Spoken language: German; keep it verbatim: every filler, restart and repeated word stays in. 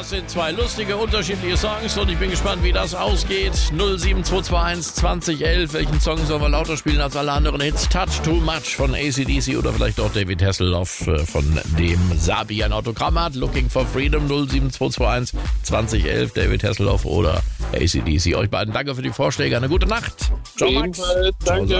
Das sind zwei lustige, unterschiedliche Songs und ich bin gespannt, wie das ausgeht. null sieben zwei zwei eins zwanzig elf. Welchen Song sollen wir lauter spielen als alle anderen Hits? Touch Too Much von A C D C oder vielleicht auch David Hasselhoff von dem Sabi. Ein Autogramm hat. Looking for Freedom null sieben zwei zwei eins zwanzig elf. David Hasselhoff oder A C D C. Euch beiden danke für die Vorschläge. Eine gute Nacht. Ciao, Max. Ebenfalls, danke. Ciao,